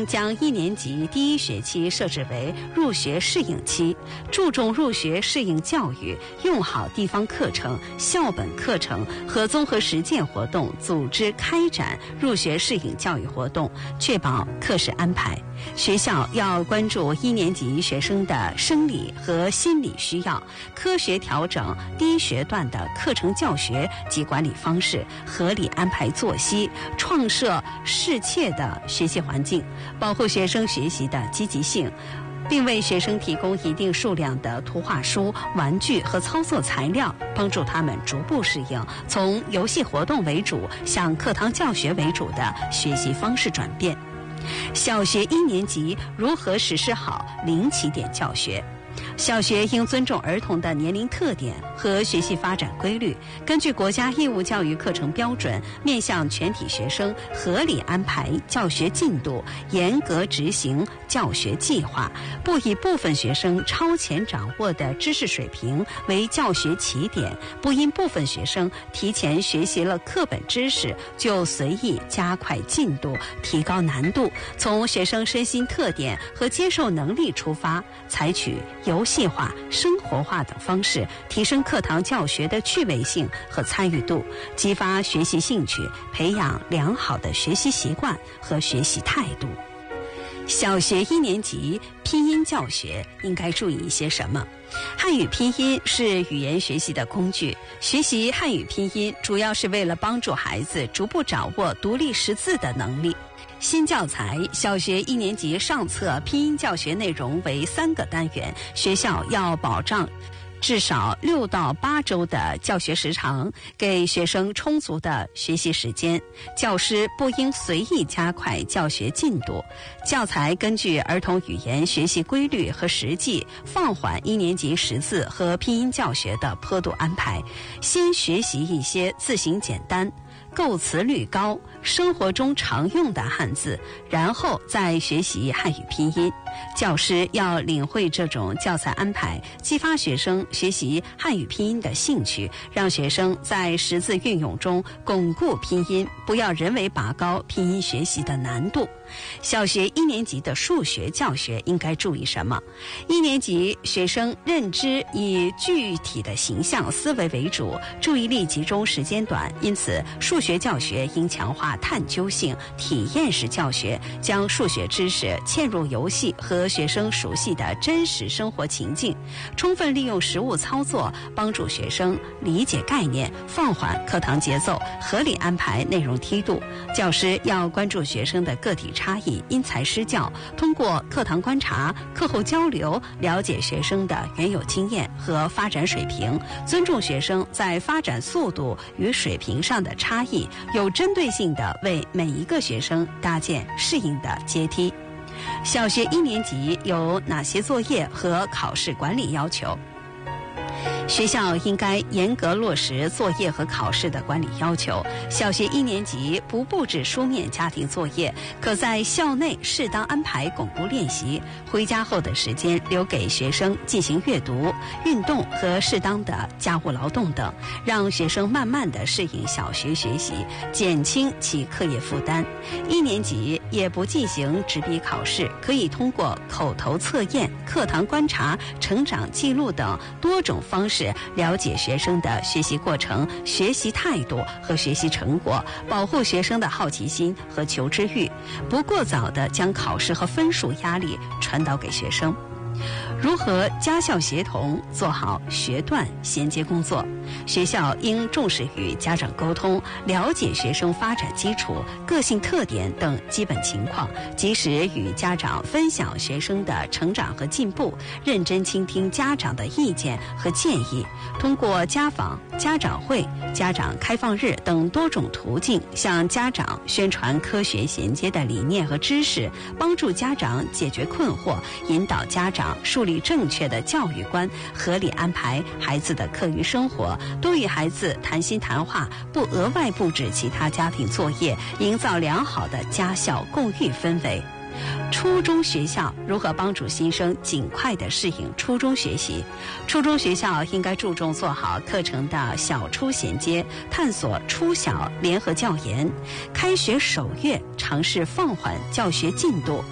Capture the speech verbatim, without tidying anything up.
生将一年级第一学期设置为入学适应期，注重入学适应教育，用好地方课程、校本课程和综合实践活动，组织开展入学适应教育活动，确保课时安排。学校要关注一年级学生的生理和心理需要，科学调整低学段的课程教学及管理方式，合理安排作息，创设适切的学习环境，保护学生学习的积极性，并为学生提供一定数量的图画书、玩具和操作材料，帮助他们逐步适应从游戏活动为主向课堂教学为主的学习方式转变。小学一年级如何实施好零起点教学？小学应尊重儿童的年龄特点和学习发展规律，根据国家义务教育课程标准，面向全体学生合理安排教学进度，严格执行教学计划，不以部分学生超前掌握的知识水平为教学起点，不因部分学生提前学习了课本知识就随意加快进度、提高难度，从学生身心特点和接受能力出发，采取游戏化、生活化等方式，提升课堂教学的趣味性和参与度，激发学习兴趣，培养良好的学习习惯和学习态度。小学一年级拼音教学应该注意一些什么？汉语拼音是语言学习的工具，学习汉语拼音主要是为了帮助孩子逐步掌握独立识字的能力。新教材小学一年级上册拼音教学内容为三个单元，学校要保障至少六到八周的教学时长，给学生充足的学习时间。教师不应随意加快教学进度。教材根据儿童语言学习规律和实际，放缓一年级识字和拼音教学的坡度安排，先学习一些字形简单、构词率高、生活中常用的汉字，然后再学习汉语拼音。教师要领会这种教材安排，激发学生学习汉语拼音的兴趣，让学生在识字运用中巩固拼音，不要人为拔高拼音学习的难度。小学一年级的数学教学应该注意什么？一年级学生认知以具体的形象思维为主，注意力集中时间短，因此数学教学应强化探究性、体验式教学，将数学知识嵌入游戏和学生熟悉的真实生活情境，充分利用实物操作，帮助学生理解概念，放缓课堂节奏，合理安排内容梯度。教师要关注学生的个体差异，因材施教，通过课堂观察、课后交流，了解学生的原有经验和发展水平，尊重学生在发展速度与水平上的差异，有针对性地为每一个学生搭建适应的阶梯。小学一年级有哪些作业和考试管理要求？学校应该严格落实作业和考试的管理要求。小学一年级不布置书面家庭作业，可在校内适当安排巩固练习，回家后的时间留给学生进行阅读、运动和适当的家务劳动等，让学生慢慢地适应小学学习，减轻其课业负担。一年级也不进行纸笔考试，可以通过口头测验、课堂观察、成长记录等多种方式了解学生的学习过程、学习态度和学习成果，保护学生的好奇心和求知欲，不过早地将考试和分数压力传导给学生。如何家校协同做好学段衔接工作？学校应重视与家长沟通，了解学生发展基础、个性特点等基本情况，及时与家长分享学生的成长和进步，认真倾听家长的意见和建议。通过家访、家长会、家长开放日等多种途径，向家长宣传科学衔接的理念和知识，帮助家长解决困惑，引导家长树立正确的教育观，合理安排孩子的课余生活，多与孩子谈心谈话，不额外布置其他家庭作业，营造良好的家校共育氛围。初中学校如何帮助新生尽快地适应初中学习？初中学校应该注重做好课程的小初衔接，探索初小联合教研。开学首月尝试放缓教学进度，